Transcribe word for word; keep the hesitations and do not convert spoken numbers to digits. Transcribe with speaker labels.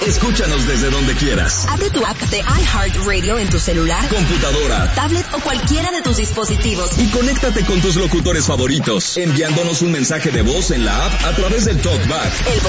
Speaker 1: Escúchanos desde donde quieras.
Speaker 2: Abre tu app de iHeartRadio en tu celular,
Speaker 1: computadora,
Speaker 2: tablet o cualquiera de tus dispositivos
Speaker 1: y conéctate con tus locutores favoritos, enviándonos un mensaje de voz en la app a través del TalkBack.
Speaker 2: El